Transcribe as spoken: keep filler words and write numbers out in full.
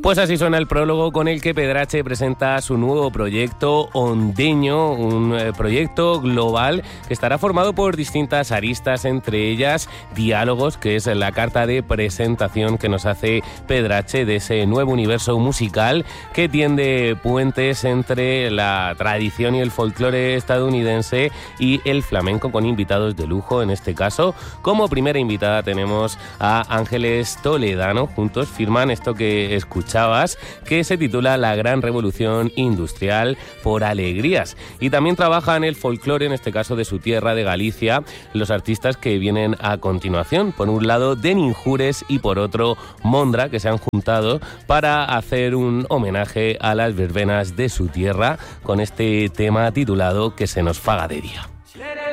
Pues así suena el prólogo con el que Pedrache presenta su nuevo proyecto Ondeño, un eh, proyecto global que estará formado por distintas aristas, entre ellas Diálogos, que es la carta de presentación que nos hace Pedrache de ese nuevo universo musical que tiende puentes entre la tradición y el folclore estadounidense y el flamenco, con invitados de lujo. En este caso, como primera invitada tenemos a Ángeles Toledano. Juntos firman esto que escuchamos, que se titula La Gran Revolución Industrial por Alegrías. Y también trabajan el folclore, en este caso de su tierra, de Galicia, los artistas que vienen a continuación. Por un lado, Deninjures y por otro, Mondra, que se han juntado para hacer un homenaje a las verbenas de su tierra con este tema titulado Que se nos faga de día.